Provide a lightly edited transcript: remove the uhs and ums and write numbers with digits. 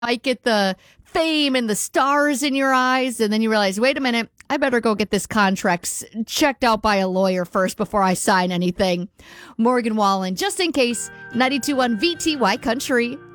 might get the fame and the stars in your eyes, and then you realize, wait a minute, I better go get this contract checked out by a lawyer first before I sign anything. Morgan Wallen, just in case, 92.1 VTY Country.